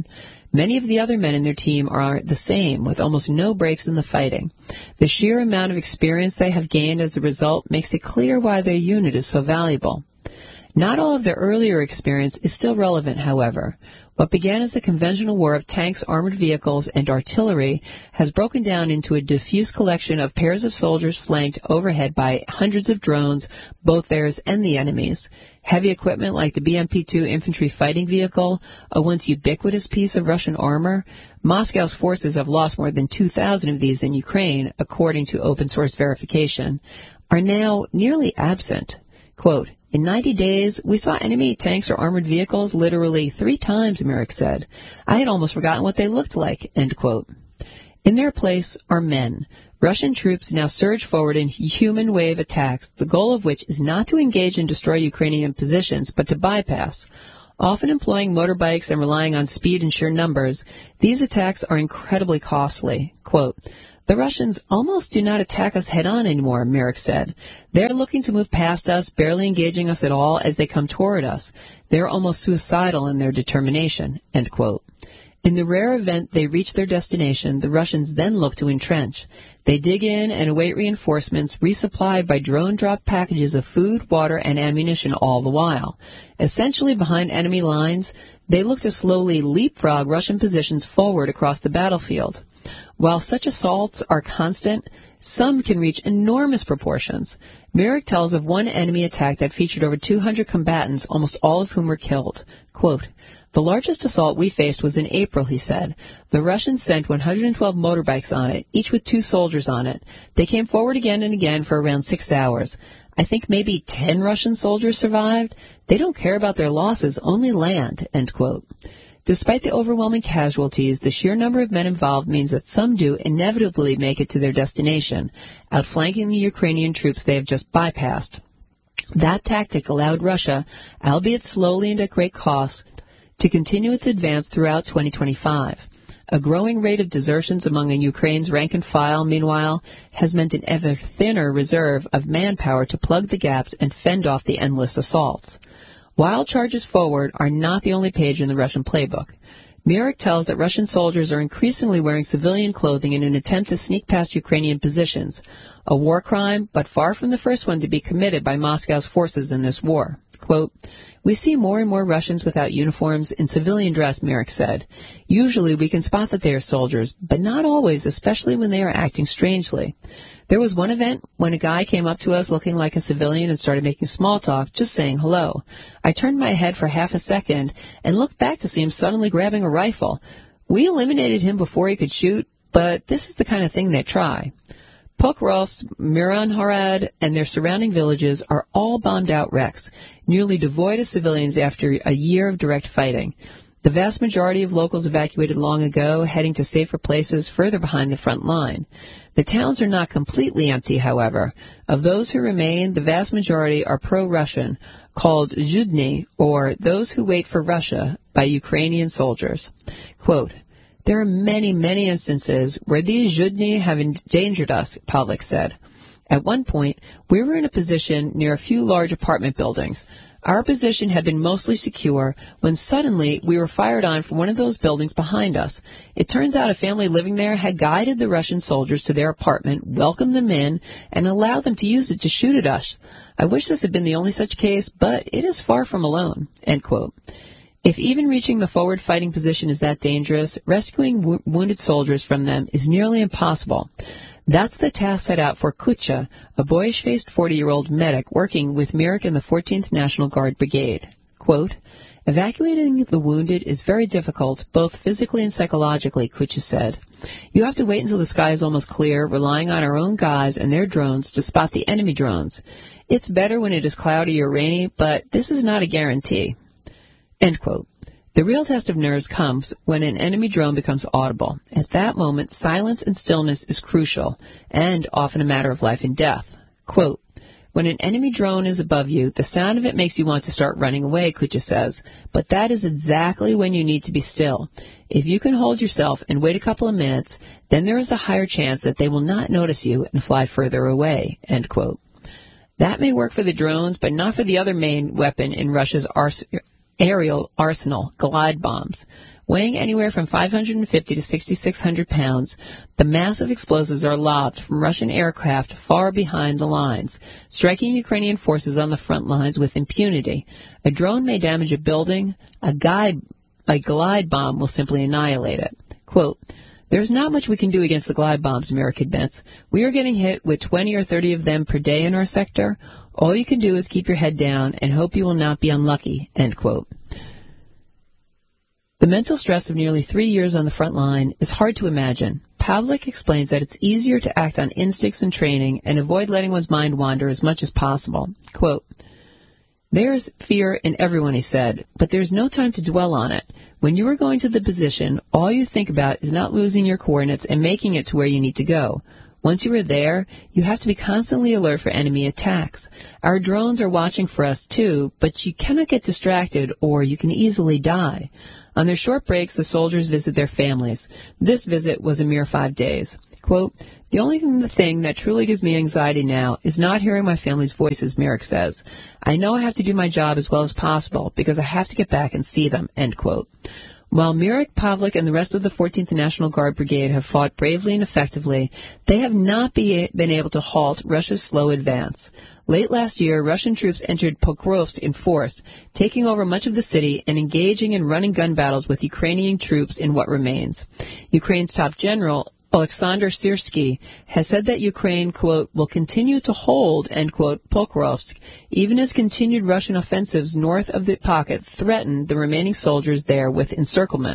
Many of the other men in their team are the same, with almost no breaks in the fighting. The sheer amount of experience they have gained as a result makes it clear why their unit is so valuable. Not all of their earlier experience is still relevant, however. What began as a conventional war of tanks, armored vehicles, and artillery has broken down into a diffuse collection of pairs of soldiers flanked overhead by hundreds of drones, both theirs and the enemy's. Heavy equipment like the B M P two infantry fighting vehicle, a once ubiquitous piece of Russian armor. Moscow's forces have lost more than two thousand of these in Ukraine, according to open-source verification, are now nearly absent. Quote, in ninety days, we saw enemy tanks or armored vehicles literally three times, Myrick said. I had almost forgotten what they looked like, end quote. In their place are men. Russian troops now surge forward in human wave attacks, the goal of which is not to engage and destroy Ukrainian positions, but to bypass. Often employing motorbikes and relying on speed and sheer numbers, these attacks are incredibly costly. Quote, the Russians almost do not attack us head-on anymore, Myrick said. They're looking to move past us, barely engaging us at all as they come toward us. They're almost suicidal in their determination, end quote. In the rare event they reach their destination, the Russians then look to entrench. They dig in and await reinforcements resupplied by drone-dropped packages of food, water, and ammunition all the while. Essentially behind enemy lines, they look to slowly leapfrog Russian positions forward across the battlefield. While such assaults are constant, some can reach enormous proportions. Myrick tells of one enemy attack that featured over two hundred combatants, almost all of whom were killed. Quote, the largest assault we faced was in April, he said. The Russians sent one hundred twelve motorbikes on it, each with two soldiers on it. They came forward again and again for around six hours. I think maybe ten Russian soldiers survived. They don't care about their losses, only land, end quote. Despite the overwhelming casualties, the sheer number of men involved means that some do inevitably make it to their destination, outflanking the Ukrainian troops they have just bypassed. That tactic allowed Russia, albeit slowly and at great cost, to continue its advance throughout twenty twenty-five. A growing rate of desertions among Ukraine's rank and file, meanwhile, has meant an ever thinner reserve of manpower to plug the gaps and fend off the endless assaults. Wild charges forward are not the only page in the Russian playbook. Myrick tells that Russian soldiers are increasingly wearing civilian clothing in an attempt to sneak past Ukrainian positions, a war crime, but far from the first one to be committed by Moscow's forces in this war. Quote, we see more and more Russians without uniforms in civilian dress, Myrick said. Usually we can spot that they are soldiers, but not always, especially when they are acting strangely. There was one event when a guy came up to us looking like a civilian and started making small talk, just saying hello. I turned my head for half a second and looked back to see him suddenly grabbing a rifle. We eliminated him before he could shoot, but this is the kind of thing they try. Pokrovsk, Miranhorod, and their surrounding villages are all bombed-out wrecks, nearly devoid of civilians after a year of direct fighting. The vast majority of locals evacuated long ago, heading to safer places further behind the front line. The towns are not completely empty, however. Of those who remain, the vast majority are pro-Russian, called Zhudny, or those who wait for Russia, by Ukrainian soldiers. Quote, there are many, many instances where these Zhudny have endangered us, Pavlik said. At one point, we were in a position near a few large apartment buildings. Our position had been mostly secure when suddenly we were fired on from one of those buildings behind us. It turns out a family living there had guided the Russian soldiers to their apartment, welcomed them in, and allowed them to use it to shoot at us. I wish this had been the only such case, but it is far from alone, end quote. If even reaching the forward fighting position is that dangerous, rescuing wo- wounded soldiers from them is nearly impossible. That's the task set out for Kutcha, a boyish-faced forty-year-old medic working with Myrick in the fourteenth National Guard Brigade. Quote, evacuating the wounded is very difficult, both physically and psychologically, Kutcha said. You have to wait until the sky is almost clear, relying on our own guys and their drones to spot the enemy drones. It's better when it is cloudy or rainy, but this is not a guarantee. End quote. The real test of nerves comes when an enemy drone becomes audible. At that moment, silence and stillness is crucial, and often a matter of life and death. Quote, when an enemy drone is above you, the sound of it makes you want to start running away, Kutcha says, but that is exactly when you need to be still. If you can hold yourself and wait a couple of minutes, then there is a higher chance that they will not notice you and fly further away, end quote. That may work for the drones, but not for the other main weapon in Russia's arsenal. aerial arsenal, glide bombs. Weighing anywhere from five hundred fifty to six thousand six hundred pounds, the massive explosives are lobbed from Russian aircraft far behind the lines, striking Ukrainian forces on the front lines with impunity. A drone may damage a building, a, guide, a glide bomb will simply annihilate it. Quote, "There's not much we can do against the glide bombs," Merrick admits. "We are getting hit with twenty or thirty of them per day in our sector. All you can do is keep your head down and hope you will not be unlucky," end quote. The mental stress of nearly three years on the front line is hard to imagine. Pavlik explains that it's easier to act on instincts and training and avoid letting one's mind wander as much as possible. Quote, "There's fear in everyone," he said, "but there's no time to dwell on it. When you are going to the position, all you think about is not losing your coordinates and making it to where you need to go. Once you are there, you have to be constantly alert for enemy attacks. Our drones are watching for us too, but you cannot get distracted or you can easily die. On their short breaks, the soldiers visit their families. This visit was a mere five days. Quote, "The only thing that truly gives me anxiety now is not hearing my family's voices," Merrick says. "I know I have to do my job as well as possible because I have to get back and see them," end quote. While Merrick, Pavlik, and the rest of the fourteenth National Guard Brigade have fought bravely and effectively, they have not be, been able to halt Russia's slow advance. Late last year, Russian troops entered Pokrovsk in force, taking over much of the city and engaging in running gun battles with Ukrainian troops in what remains. Ukraine's top general, Alexander Syrsky, has said that Ukraine, quote, "will continue to hold," end quote, Pokrovsk, even as continued Russian offensives north of the pocket threaten the remaining soldiers there with encirclement.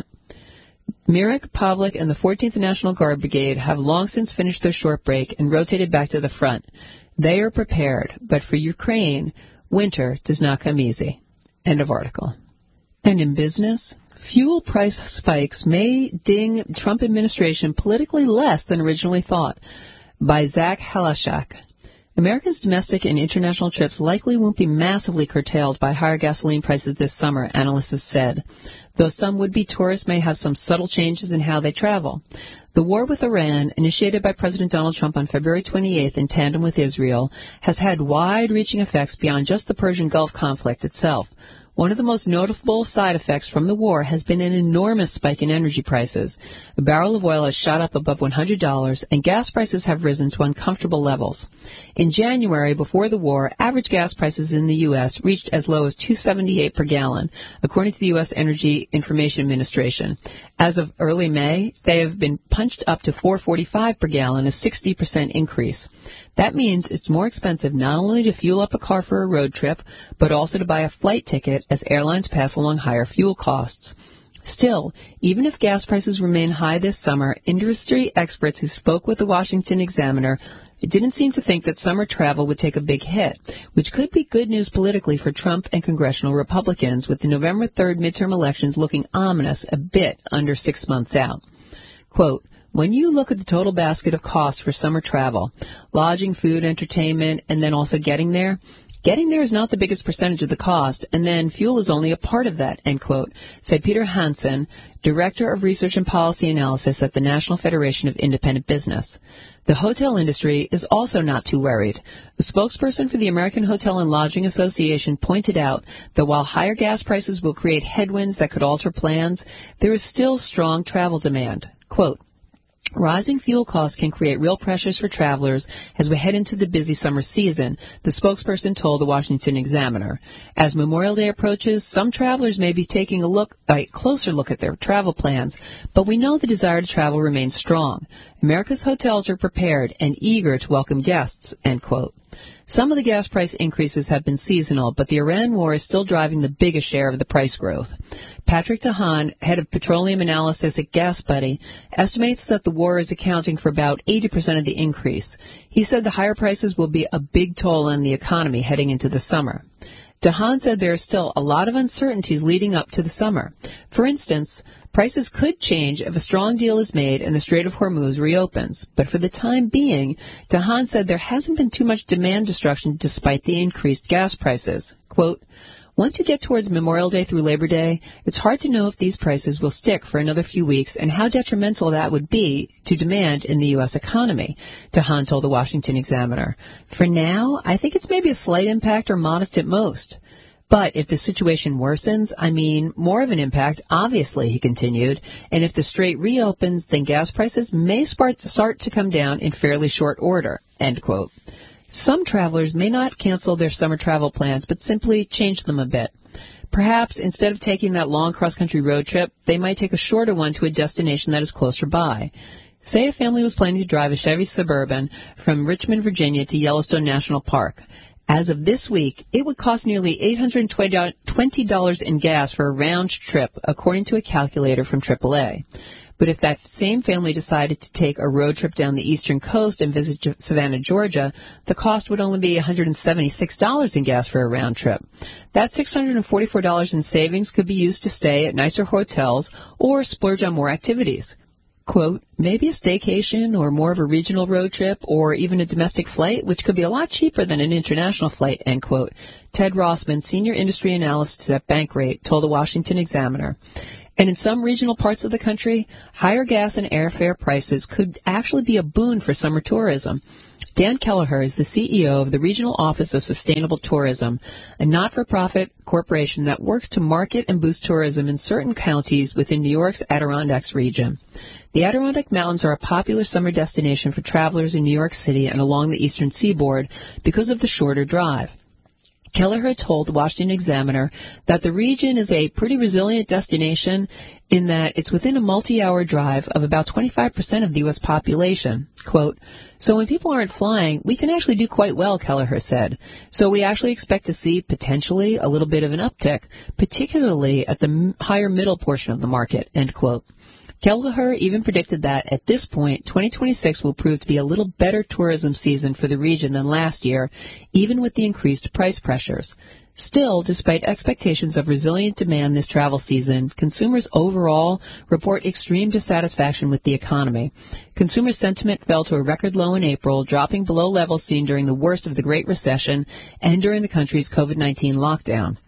Merrick, Pavlik, and the fourteenth National Guard Brigade have long since finished their short break and rotated back to the front. They are prepared, but for Ukraine, winter does not come easy. End of article. And in business, fuel price spikes may ding Trump administration politically less than originally thought, by Zach Halashak. Americans' domestic and international trips likely won't be massively curtailed by higher gasoline prices this summer, analysts have said, though some would-be tourists may have some subtle changes in how they travel. The war with Iran, initiated by President Donald Trump on February twenty-eighth in tandem with Israel, has had wide-reaching effects beyond just the Persian Gulf conflict itself. One of the most notable side effects from the war has been an enormous spike in energy prices. A barrel of oil has shot up above one hundred dollars, and gas prices have risen to uncomfortable levels. In January, before the war, average gas prices in the U S reached as low as two dollars and seventy-eight cents per gallon, according to the U S Energy Information Administration. As of early May, they have been punched up to four dollars and forty-five cents per gallon, a sixty percent increase. That means it's more expensive not only to fuel up a car for a road trip, but also to buy a flight ticket as airlines pass along higher fuel costs. Still, even if gas prices remain high this summer, industry experts who spoke with the Washington Examiner didn't seem to think that summer travel would take a big hit, which could be good news politically for Trump and congressional Republicans, with the November third midterm elections looking ominous a bit under six months out. Quote, "When you look at the total basket of costs for summer travel, lodging, food, entertainment, and then also getting there, getting there is not the biggest percentage of the cost, and then fuel is only a part of that," end quote, said Peter Hansen, Director of Research and Policy Analysis at the National Federation of Independent Business. The hotel industry is also not too worried. A spokesperson for the American Hotel and Lodging Association pointed out that while higher gas prices will create headwinds that could alter plans, there is still strong travel demand. Quote, "Rising fuel costs can create real pressures for travelers as we head into the busy summer season," the spokesperson told the Washington Examiner. As Memorial Day approaches, some travelers may be taking a look, a closer look at their travel plans, but we know the desire to travel remains strong. America's hotels are prepared and eager to welcome guests, end quote. Some of the gas price increases have been seasonal, but the Iran war is still driving the biggest share of the price growth. Patrick Tahan, head of petroleum analysis at GasBuddy, estimates that the war is accounting for about eighty percent of the increase. He said the higher prices will be a big toll on the economy heading into the summer. Tahan said there are still a lot of uncertainties leading up to the summer. For instance, prices could change if a strong deal is made and the Strait of Hormuz reopens. But for the time being, Tahan said there hasn't been too much demand destruction despite the increased gas prices. Quote, "Once you get towards Memorial Day through Labor Day, it's hard to know if these prices will stick for another few weeks and how detrimental that would be to demand in the U S economy," Tahan told the Washington Examiner. "For now, I think it's maybe a slight impact or modest at most." But if the situation worsens, I mean, more of an impact, obviously, he continued. And if the strait reopens, then gas prices may start to come down in fairly short order, end quote. Some travelers may not cancel their summer travel plans, but simply change them a bit. Perhaps instead of taking that long cross-country road trip, they might take a shorter one to a destination that is closer by. Say a family was planning to drive a Chevy Suburban from Richmond, Virginia to Yellowstone National Park. As of this week, it would cost nearly eight hundred twenty dollars in gas for a round trip, according to a calculator from triple A. But if that same family decided to take a road trip down the eastern coast and visit Savannah, Georgia, the cost would only be one hundred seventy-six dollars in gas for a round trip. That six hundred forty-four dollars in savings could be used to stay at nicer hotels or splurge on more activities. Quote, maybe a staycation or more of a regional road trip or even a domestic flight, which could be a lot cheaper than an international flight, end quote. Ted Rossman, senior industry analyst at Bankrate, told the Washington Examiner. And in some regional parts of the country, higher gas and airfare prices could actually be a boon for summer tourism. Dan Kelleher is the C E O of the Regional Office of Sustainable Tourism, a not-for-profit corporation that works to market and boost tourism in certain counties within New York's Adirondacks region. The Adirondack Mountains are a popular summer destination for travelers in New York City and along the eastern seaboard because of the shorter drive. Kelleher told the Washington Examiner that the region is a pretty resilient destination in that it's within a multi-hour drive of about twenty-five percent of the U S population. Quote, so when people aren't flying, we can actually do quite well, Kelleher said. So we actually expect to see potentially a little bit of an uptick, particularly at the higher middle portion of the market, end quote. Kelleher even predicted that, at this point, twenty twenty-six will prove to be a little better tourism season for the region than last year, even with the increased price pressures. Still, despite expectations of resilient demand this travel season, consumers overall report extreme dissatisfaction with the economy. Consumer sentiment fell to a record low in April, dropping below levels seen during the worst of the Great Recession and during the country's COVID nineteen lockdown.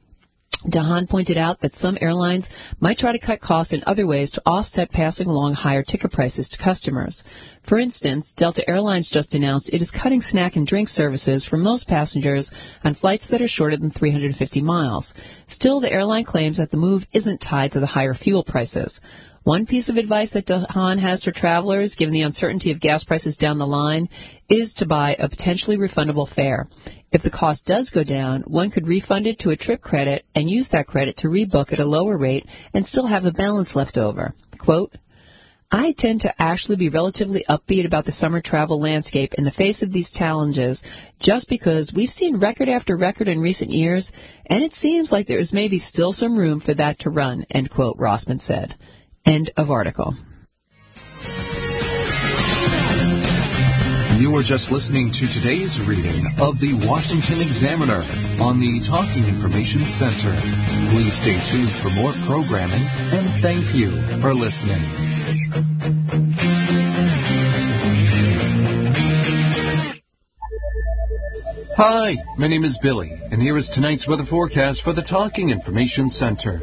Dahan pointed out that some airlines might try to cut costs in other ways to offset passing along higher ticket prices to customers. For instance, Delta Airlines just announced it is cutting snack and drink services for most passengers on flights that are shorter than three hundred fifty miles. Still, the airline claims that the move isn't tied to the higher fuel prices. One piece of advice that Dahan has for travelers, given the uncertainty of gas prices down the line, is to buy a potentially refundable fare. If the cost does go down, one could refund it to a trip credit and use that credit to rebook at a lower rate and still have a balance left over. Quote, I tend to actually be relatively upbeat about the summer travel landscape in the face of these challenges just because we've seen record after record in recent years, and it seems like there is maybe still some room for that to run, end quote, Rossman said. End of article. You were just listening to today's reading of the Washington Examiner on the Talking Information Center. Please stay tuned for more programming, and thank you for listening. Hi, my name is Billy, and here is tonight's weather forecast for the Talking Information Center.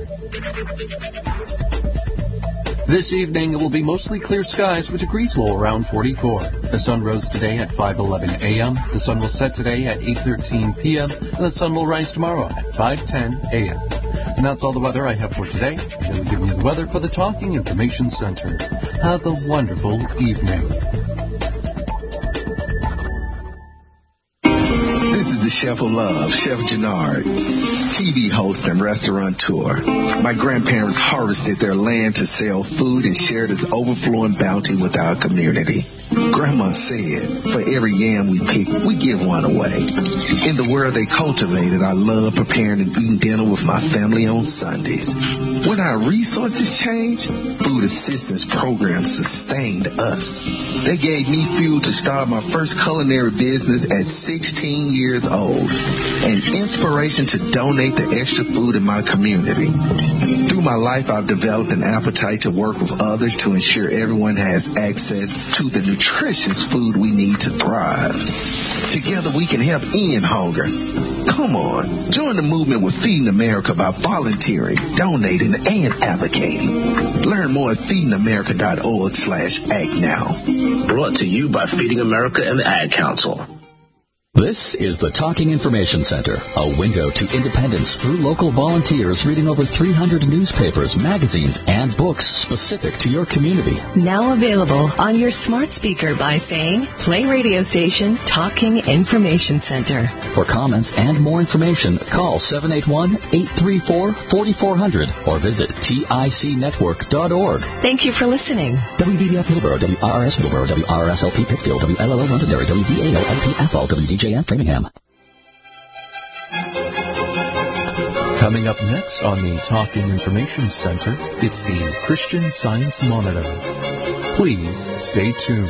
This evening, it will be mostly clear skies with degrees low around forty-four. The sun rose today at five eleven a.m., the sun will set today at eight thirteen p.m., and the sun will rise tomorrow at five ten a.m. And that's all the weather I have for today. And we'll give you the weather for the Talking Information Center. Have a wonderful evening. This is the Chef of Love, Chef Gennard, T V host and restaurateur. My grandparents harvested their land to sell food and share this overflowing bounty with our community. Grandma said, for every yam we pick, we give one away. In the world they cultivated, I love preparing and eating dinner with my family on Sundays. When our resources changed, food assistance programs sustained us. They gave me fuel to start my first culinary business at sixteen years old, and inspiration to donate the extra food in my community. Through my life, I've developed an appetite to work with others to ensure everyone has access to the nutritious food we need to thrive. Together we can help end hunger. Come on, join the movement with Feeding America by volunteering, donating, and advocating. Learn more at feedingamerica.org slash act now. Brought to you by Feeding America and the Ad Council. This is the Talking Information Center, a window to independence through local volunteers reading over three hundred newspapers, magazines, and books specific to your community. Now available on your smart speaker by saying, play radio station Talking Information Center. For comments and more information, call seven eight one, eight three four, four four zero zero or visit tic network dot org. Thank you for listening. W D B F Middleborough, W R R S Middleborough, W R R S L P Pittsfield, W L L O Londonderry, W D A O L P F L, W D J F Framingham. Coming up next on the Talking Information Center, it's the Christian Science Monitor. Please stay tuned.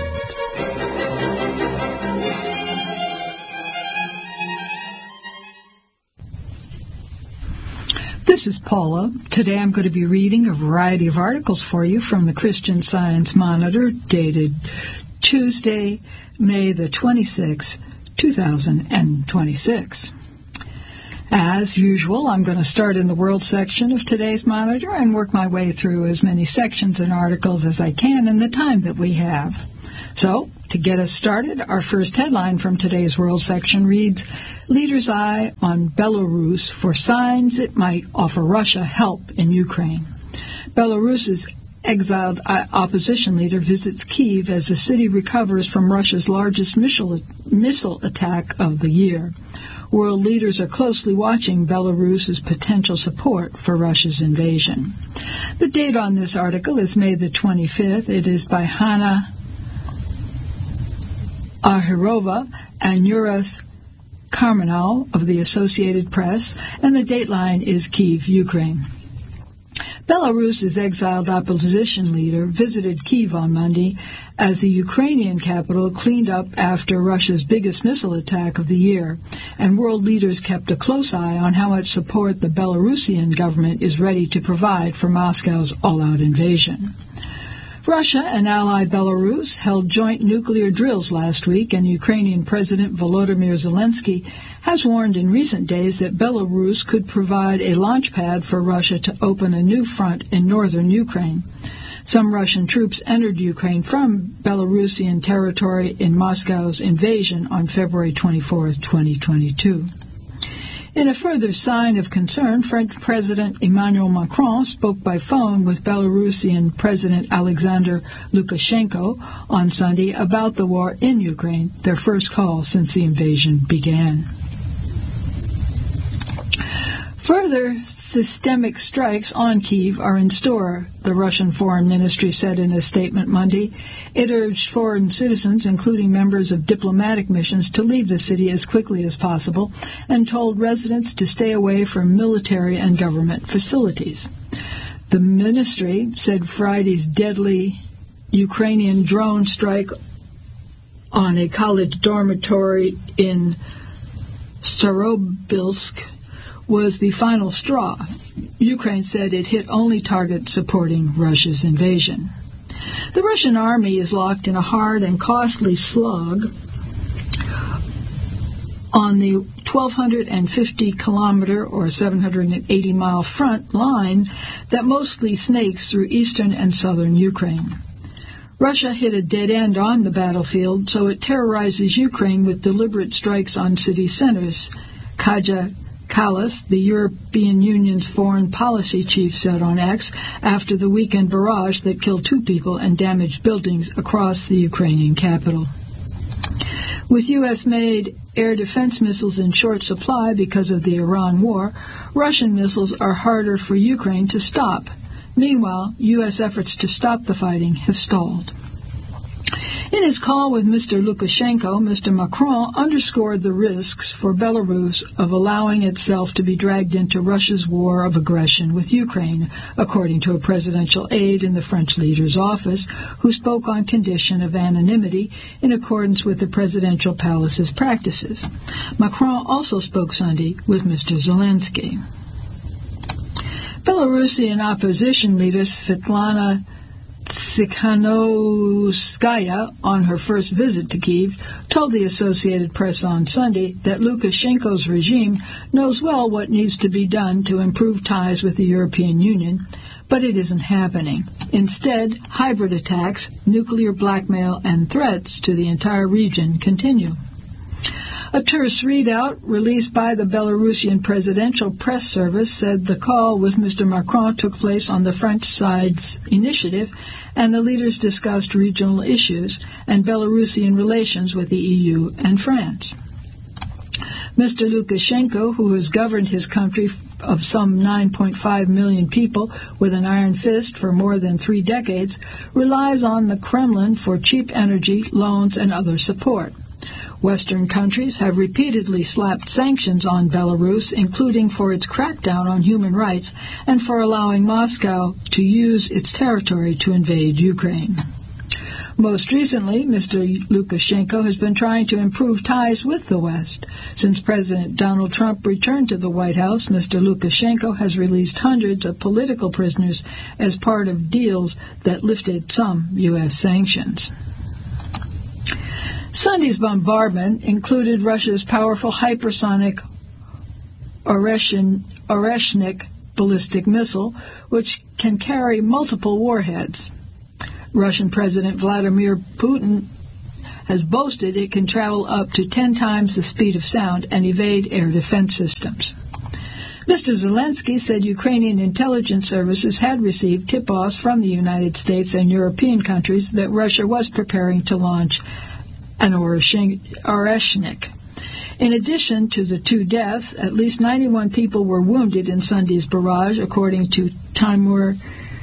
This is Paula. Today I'm going to be reading a variety of articles for you from the Christian Science Monitor, dated Tuesday, May the twenty-sixth, two thousand twenty-six. As usual, I'm going to start in the World section of today's Monitor and work my way through as many sections and articles as I can in the time that we have. So, to get us started, our first headline from today's World section reads, Leader's Eye on Belarus for Signs It Might Offer Russia Help in Ukraine. Belarus's exiled opposition leader visits Kyiv as the city recovers from Russia's largest missile, missile attack of the year. World leaders are closely watching Belarus's potential support for Russia's invasion. The date on this article is May the twenty-fifth. It is by Hanna Ahirova and Yuras Karmanow of the Associated Press, and the dateline is Kyiv, Ukraine. Belarus's exiled opposition leader visited Kyiv on Monday as the Ukrainian capital cleaned up after Russia's biggest missile attack of the year, and world leaders kept a close eye on how much support the Belarusian government is ready to provide for Moscow's all-out invasion. Russia and allied Belarus held joint nuclear drills last week, and Ukrainian President Volodymyr Zelensky has warned in recent days that Belarus could provide a launch pad for Russia to open a new front in northern Ukraine. Some Russian troops entered Ukraine from Belarusian territory in Moscow's invasion on February twenty-fourth, twenty twenty-two. In a further sign of concern, French President Emmanuel Macron spoke by phone with Belarusian President Alexander Lukashenko on Sunday about the war in Ukraine, their first call since the invasion began. Further systemic strikes on Kyiv are in store, the Russian Foreign Ministry said in a statement Monday. It urged foreign citizens, including members of diplomatic missions, to leave the city as quickly as possible and told residents to stay away from military and government facilities. The ministry said Friday's deadly Ukrainian drone strike on a college dormitory in Starobilsk was the final straw. Ukraine said it hit only targets supporting Russia's invasion. The Russian army is locked in a hard and costly slug on the twelve fifty kilometer or seven hundred eighty mile front line that mostly snakes through eastern and southern Ukraine. Russia hit a dead end on the battlefield, so it terrorizes Ukraine with deliberate strikes on city centers. Kaja Kallas, the European Union's foreign policy chief, said on X after the weekend barrage that killed two people and damaged buildings across the Ukrainian capital. With U S-made air defense missiles in short supply because of the Iran war, Russian missiles are harder for Ukraine to stop. Meanwhile, U S efforts to stop the fighting have stalled. In his call with Mister Lukashenko, Mister Macron underscored the risks for Belarus of allowing itself to be dragged into Russia's war of aggression with Ukraine, according to a presidential aide in the French leader's office, who spoke on condition of anonymity in accordance with the presidential palace's practices. Macron also spoke Sunday with Mister Zelensky. Belarusian opposition leader Svetlana Tsikhanouskaya, on her first visit to Kyiv, told the Associated Press on Sunday that Lukashenko's regime knows well what needs to be done to improve ties with the European Union, but it isn't happening. Instead, hybrid attacks, nuclear blackmail, and threats to the entire region continue. A terse readout released by the Belarusian Presidential Press Service said the call with Mister Macron took place on the French side's initiative, and the leaders discussed regional issues and Belarusian relations with the E U and France. Mister Lukashenko, who has governed his country of some nine point five million people with an iron fist for more than three decades, relies on the Kremlin for cheap energy, loans, and other support. Western countries have repeatedly slapped sanctions on Belarus, including for its crackdown on human rights and for allowing Moscow to use its territory to invade Ukraine. Most recently, Mister Lukashenko has been trying to improve ties with the West. Since President Donald Trump returned to the White House, Mister Lukashenko has released hundreds of political prisoners as part of deals that lifted some U S sanctions. Sunday's bombardment included Russia's powerful hypersonic Oreshnik ballistic missile, which can carry multiple warheads. Russian President Vladimir Putin has boasted it can travel up to ten times the speed of sound and evade air defense systems. Mister Zelensky said Ukrainian intelligence services had received tip-offs from the United States and European countries that Russia was preparing to launch an Oreshnik. In addition to the two deaths, at least ninety-one people were wounded in Sunday's barrage, according to Timur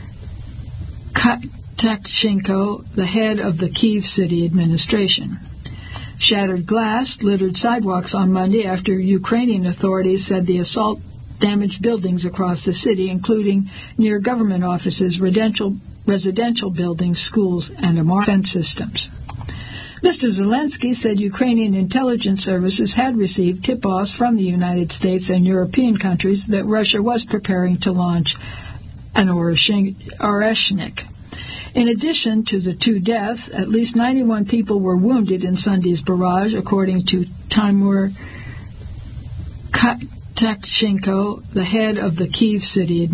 Takchenko, the head of the Kyiv city administration. Shattered glass littered sidewalks on Monday after Ukrainian authorities said the assault damaged buildings across the city, including near government offices, residential, residential buildings, schools, and defense systems. Mister Zelensky said Ukrainian intelligence services had received tip-offs from the United States and European countries that Russia was preparing to launch an Oreshnik. In addition to the two deaths, at least ninety-one people were wounded in Sunday's barrage, according to Timur Takchenko, the head of the Kyiv city administration.